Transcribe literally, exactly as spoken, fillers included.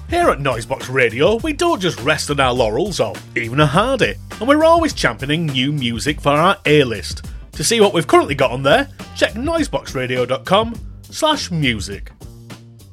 Here at Noisebox Radio, we don't just rest on our laurels or even a hardy, and we're always championing new music for our A-list. To see what we've currently got on there, check noiseboxradio dot com slash music.